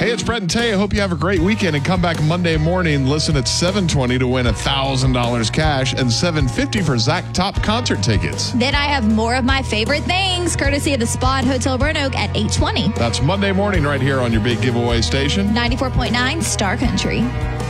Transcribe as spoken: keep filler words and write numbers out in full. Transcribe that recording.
Hey, it's Brett and Tay. I hope you have a great weekend and come back Monday morning. Listen at seven twenty to win one thousand dollars cash and seven fifty for Zach Top concert tickets. Then I have more of my favorite things, courtesy of the Spa and Hotel Roanoke at eight twenty. That's Monday morning right here on your big giveaway station. ninety-four point nine Star Country.